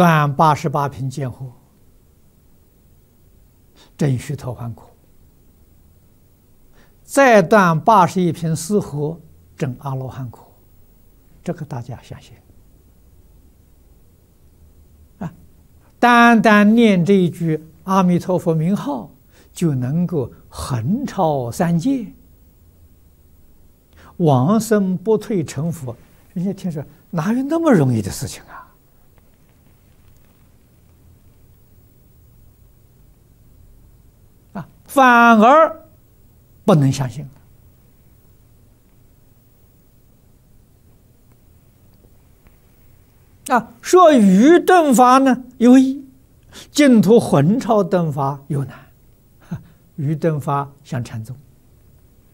断88品见惑，证须陀洹果；再断81品思惑，证阿罗汉果。这个大家相信啊？单单念这一句阿弥陀佛名号，就能够横超三界，往生不退成佛。人家听说哪有那么容易的事情啊？反而不能相信啊！说余顿法呢有易，净土混超顿法有难。余顿法像禅宗。